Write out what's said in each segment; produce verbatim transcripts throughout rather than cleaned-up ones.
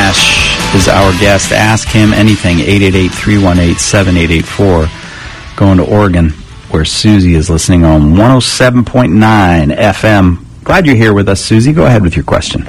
Nash is our guest. Ask him anything. eight eight eight, three one eight, seven eight eight four. Going to Oregon, where Susie is listening on one oh seven point nine F M. Glad you're here with us, Susie. Go ahead with your question.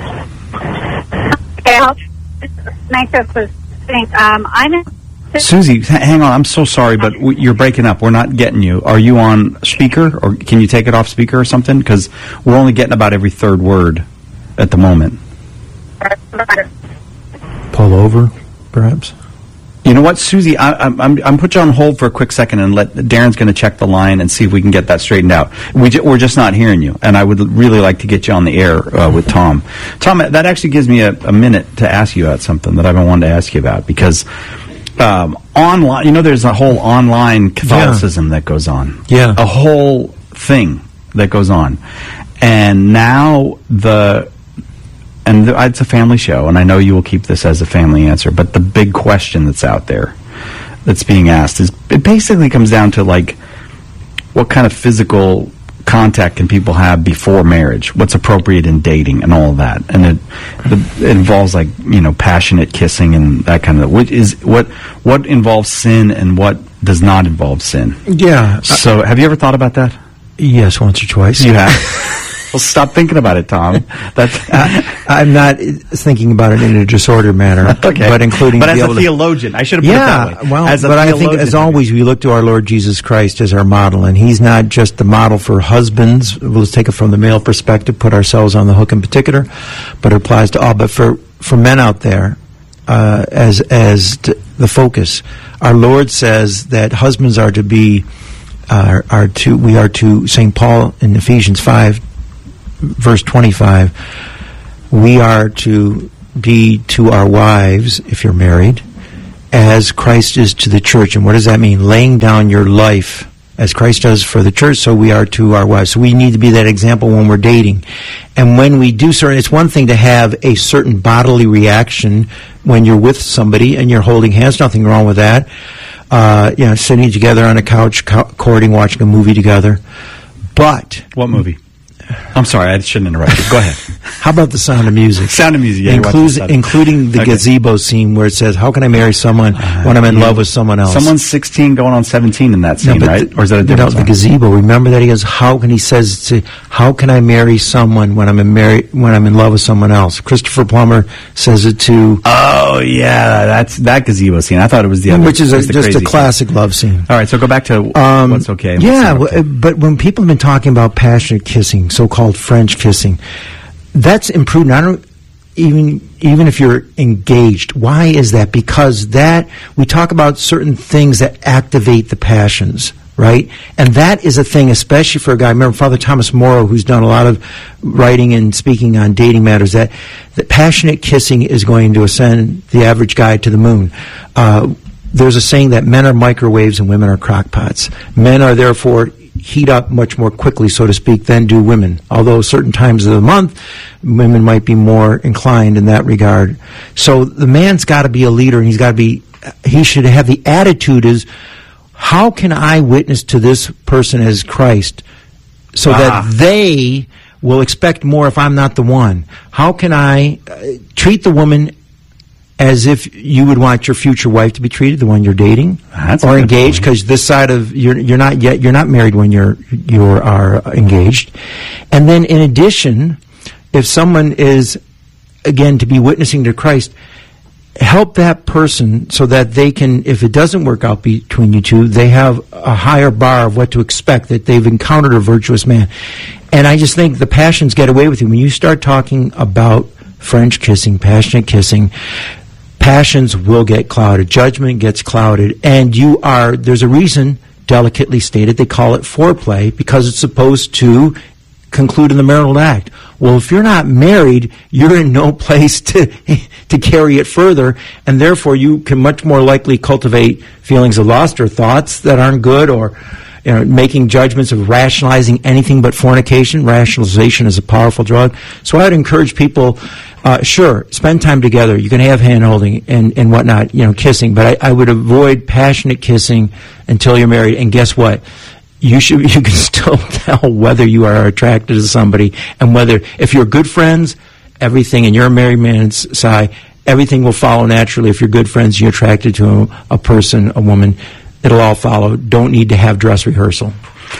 Okay, I'll make this was um, I'm in Susie, hang on. I'm so sorry, but w- you're breaking up. We're not getting you. Are you on speaker, or can you take it off speaker or something? Because we're only getting about every third word at the moment. Pull over, perhaps. You know what, Susie? I, I'm I'm I'm put you on hold for a quick second, and let Darren's going to check the line and see if we can get that straightened out. We j- we're just not hearing you, and I would really like to get you on the air uh, with Tom. Tom, that actually gives me a, a minute to ask you about something that I've been wanting to ask you about, because um, online, you know, there's a whole online Catholicism yeah. that goes on. Yeah, a whole thing that goes on, and now the. And th- it's a family show, and I know you will keep this as a family answer, but the big question that's out there that's being asked is, it basically comes down to, like, what kind of physical contact can people have before marriage? What's appropriate in dating and all of that? And it, it involves, like, you know, passionate kissing and that kind of, which is, what, what involves sin and what does not involve sin? Yeah. So, have you ever thought about that? Yes, once or twice. You have? Well, stop thinking about it, Tom. That's uh, I'm not thinking about it in a disordered manner, okay. but including... But as a theologian, I should have put yeah, it that way. well, as a but I think, as always, we look to our Lord Jesus Christ as our model, and He's not just the model for husbands. We'll take it from the male perspective, put ourselves on the hook in particular, but it applies to all. But for, for men out there, uh, as as t- the focus, our Lord says that husbands are to be, uh, are to we are to, Saint Paul in Ephesians five, verse twenty-five, we are to be to our wives, if you're married, as Christ is to the church. And what does that mean? Laying down your life as Christ does for the church, so we are to our wives. So we need to be that example when we're dating. And when we do certain, it's one thing to have a certain bodily reaction when you're with somebody and you're holding hands. Nothing wrong with that. Uh, you know, sitting together on a couch, co- courting, watching a movie together. But... What movie? I'm sorry, I shouldn't interrupt you. Go ahead. How about The Sound of Music? Sound of Music, yeah. Includes, including the okay. gazebo scene where it says, how can I marry someone uh, when I'm in yeah. love with someone else? Someone's sixteen going on seventeen in that scene, no, right? The, or is that a different no, the gazebo. Remember that he goes, how can he says, to, how can I marry someone when I'm in marry, when I'm in love with someone else? Christopher Plummer says it to... Oh, yeah, that's that gazebo scene. I thought it was the other. Which is a, just a classic scene. love scene. All right, so go back to um, what's okay. And yeah, what's not okay. But when people have been talking about passionate kissing, so-called French kissing, that's imprudent. I don't even even if you're engaged. Why is that? Because that we talk about certain things that activate the passions, right? And that is a thing, especially for a guy. I remember Father Thomas Morrow, who's done a lot of writing and speaking on dating matters, that that passionate kissing is going to ascend the average guy to the moon. Uh, there's a saying that men are microwaves and women are crockpots. Men are therefore heat up much more quickly, so to speak, than do women. Although certain times of the month, women might be more inclined in that regard. So the man's got to be a leader, and he's got to be, he should have the attitude is, how can I witness to this person as Christ so ah. that they will expect more if I'm not the one? How can I uh, treat the woman as if you would want your future wife to be treated, the one you're dating, That's or engaged? Because this side of you're you're not yet you're not married when you're you are engaged. And then in addition, if someone is again to be witnessing to Christ, help that person so that they can, if it doesn't work out between you two, they have a higher bar of what to expect, that they've encountered a virtuous man. And I just think the passions get away with you when you start talking about French kissing, passionate kissing. Passions will get clouded. Judgment gets clouded. And you are, there's a reason, delicately stated, they call it foreplay, because it's supposed to conclude in the marital act. Well, if you're not married, you're in no place to to carry it further, and therefore you can much more likely cultivate feelings of lust or thoughts that aren't good, or you know, making judgments of rationalizing anything but fornication. Rationalization is a powerful drug. So I would encourage people, uh, sure, spend time together. You can have hand-holding and, and whatnot, you know, kissing, but I, I would avoid passionate kissing until you're married. And guess what? You should you can still tell whether you are attracted to somebody, and whether, if you're good friends, everything, and you're a married man's side, everything will follow naturally. If you're good friends, you're attracted to a, a person, a woman, it'll all follow. Don't need to have dress rehearsal.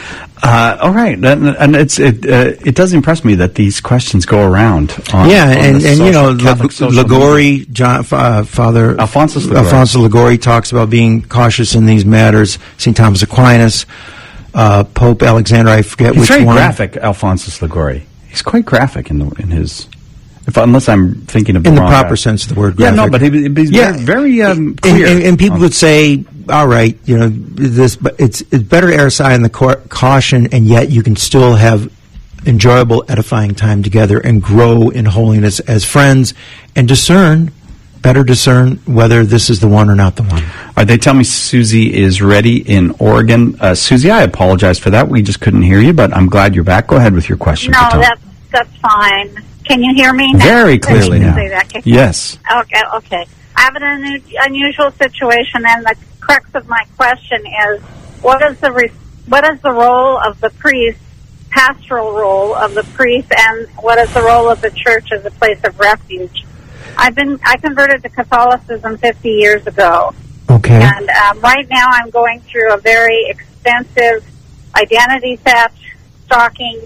Uh, all right, and, and it's it uh, it does impress me that these questions go around. On, yeah, on and, and social, you know, Catholic social Ligori, media. John, uh, Father Alphonsus Ligori. Alfonso Ligori talks about being cautious in these matters. Saint Thomas Aquinas, uh, Pope Alexander, I forget He's which very one. graphic, Alphonsus Ligori. He's quite graphic in the, in his. If, unless I'm thinking of in the the wrong proper guy. sense of the word. Yeah, Graphic. no, but he, he's Yeah. very, very um, And, clear. and, and people Um, would say, all right, you know, this, but it's it's better to err aside in the cau- caution, and yet you can still have enjoyable, edifying time together and grow in holiness as friends and discern, better discern whether this is the one or not the one. All right, they tell me Susie is ready in Oregon. Uh, Susie, I apologize for that. We just couldn't hear you, but I'm glad you're back. Go ahead with your question. No, for Tom. that's that's fine. Can you hear me now? Very clearly Can you now. say that? Can- Yes. Okay, okay. I have an unu- unusual situation, and the crux of my question is: what is the re- what is the role of the priest, pastoral role of the priest, and what is the role of the church as a place of refuge? I've been I converted to Catholicism fifty years ago, Okay. and um, right now I'm going through a very extensive identity theft, stalking.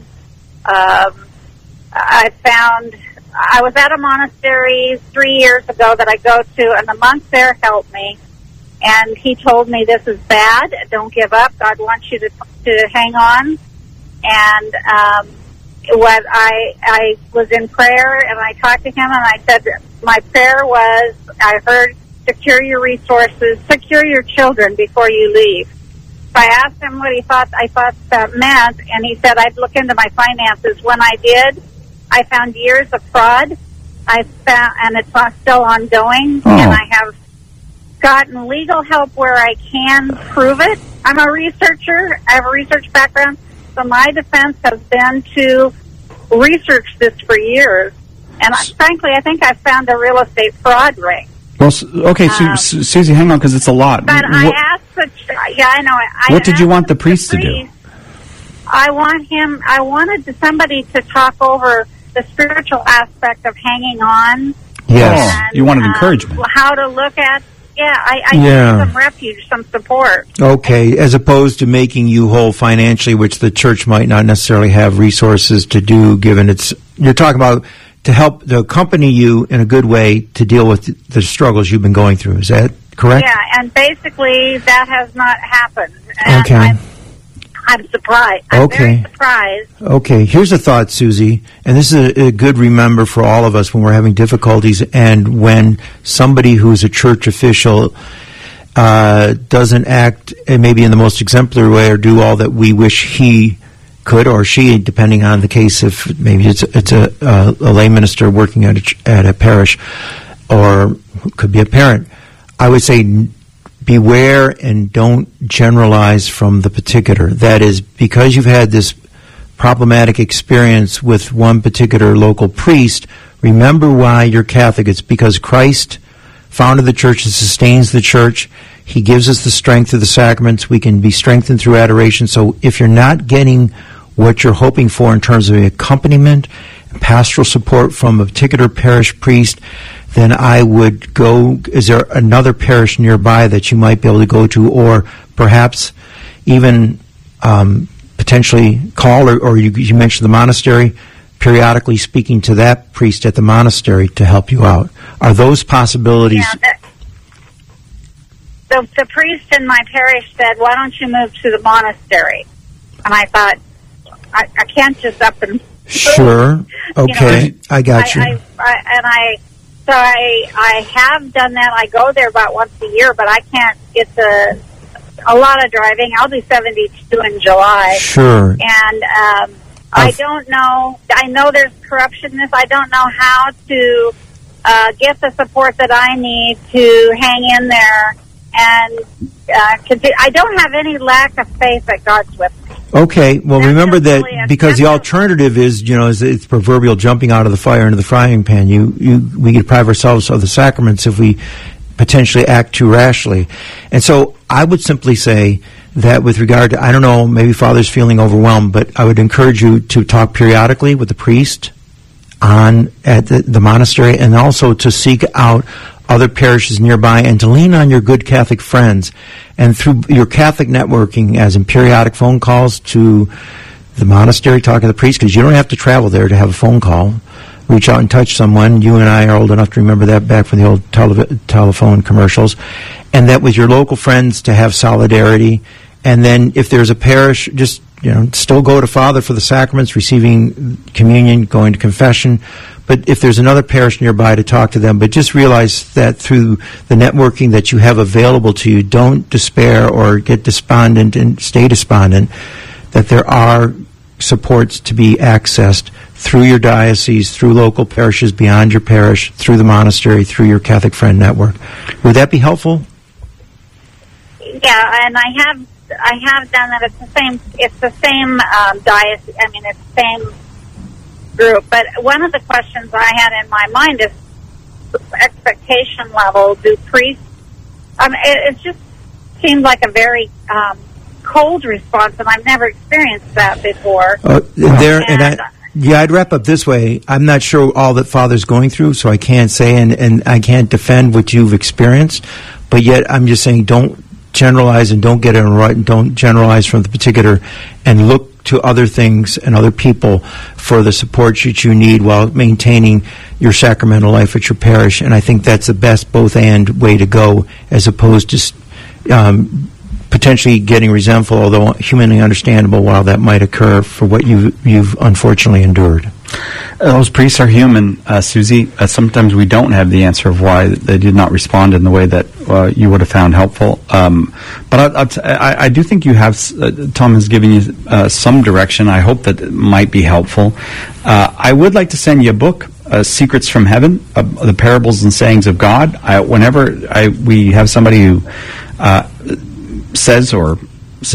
Um, I found I was at a monastery three years ago that I go to, and the monk there helped me. And he told me, "This is bad. Don't give up. God wants you to to hang on." And um, what I I was in prayer, and I talked to him, and I said, my prayer was, I heard, secure your resources, secure your children before you leave. So I asked him what he thought I thought that meant, and he said I'd look into my finances. When I did, I found years of fraud. I found, and it's uh, still ongoing. Oh. And I have gotten legal help where I can prove it. I'm a researcher. I have a research background, so my defense has been to research this for years. And I, frankly, I think I found a real estate fraud ring. Well, s- okay, Su- Um, Su- Susie, hang on, because it's a lot. But Wh- I wh- asked the ch- yeah, I know. I What did you asked want the priest to do? priest, I want him. I wanted to- somebody to talk over the spiritual aspect of hanging on. Yes. Oh, you wanted um, encouragement. How to look at. Yeah, I, I Yeah. need some refuge, some support. Okay, as opposed to making you whole financially, which the church might not necessarily have resources to do, given its. You're talking about to help to accompany you in a good way to deal with the struggles you've been going through. Is that correct? Yeah, and basically that has not happened. And Okay. I'm, I'm surprised. I'm Okay. very surprised. Okay, here's a thought, Susie, and this is a, a good remember for all of us when we're having difficulties and when somebody who's a church official uh, doesn't act uh, maybe in the most exemplary way or do all that we wish he could or she, depending on the case, if maybe it's, it's a, a, a lay minister working at a, ch- at a parish or could be a parent. I would say n- beware and don't generalize from the particular. That is, because you've had this problematic experience with one particular local priest, remember why you're Catholic. It's because Christ founded the church and sustains the church. He gives us the strength of the sacraments. We can be strengthened through adoration. So if you're not getting what you're hoping for in terms of accompaniment, pastoral support from a particular parish priest, then I would go, is there another parish nearby that you might be able to go to, or perhaps even um, potentially call, or, or you, you mentioned the monastery, periodically speaking to that priest at the monastery to help you out. Are those possibilities? Yeah, the, the, the priest in my parish said, why don't you move to the monastery? And I thought, I, I can't just up and... Sure. Okay. You know, I got you. I, I, I, and I, so I, I have done that. I go there about once a year, but I can't, it's a, a lot of driving. I'll be seventy-two in July. Sure. And um, I don't know, I know there's corruption in this. I don't know how to uh, get the support that I need to hang in there. And uh, continue. I don't have any lack of faith that God's with me. Okay, well, That's remember just that really a- because the that's a- alternative is, you know, is it's proverbial jumping out of the fire into the frying pan. You, you, we deprive ourselves of the sacraments if we potentially act too rashly. And so I would simply say that with regard to, I don't know, maybe Father's feeling overwhelmed, but I would encourage you to talk periodically with the priest. on at the, the monastery, and also to seek out other parishes nearby and to lean on your good Catholic friends. And through your Catholic networking, as in periodic phone calls to the monastery, talking to the priest, because you don't have to travel there to have a phone call. Reach out and touch someone. You and I are old enough to remember that back from the old tele- telephone commercials. And that with your local friends to have solidarity. And then if there's a parish, just, you know, still go to Father for the sacraments, receiving communion, going to confession. But if there's another parish nearby, to talk to them. But just realize that through the networking that you have available to you, don't despair or get despondent and stay despondent, that there are supports to be accessed through your diocese, through local parishes beyond your parish, through the monastery, through your Catholic Friend Network. Would that be helpful? Yeah, and I have I have done that. It's the same. It's the same um, diocese. I mean, it's the same group. But one of the questions I had in my mind is expectation level. Do priests? Um, it, it just seemed like a very um, cold response, and I've never experienced that before. Uh, there, and, and I, yeah, I'd wrap up this way. I'm not sure all that Father's going through, so I can't say, and, and I can't defend what you've experienced. But yet, I'm just saying, don't generalize and don't get it right, and don't generalize from the particular, and look to other things and other people for the support that you need while maintaining your sacramental life at your parish. And I think that's the best both and way to go, as opposed to um, potentially getting resentful, although humanly understandable, while that might occur for what you, you've unfortunately endured. Those priests are human, uh, Susie. Uh, sometimes we don't have the answer of why they did not respond in the way that uh, you would have found helpful. Um, but I, I, I, I do think you have, uh, Tom has given you uh, some direction. I hope that it might be helpful. Uh, I would like to send you a book, uh, Secrets from Heaven, uh, the Parables and Sayings of God. I, whenever I, we have somebody who uh, says or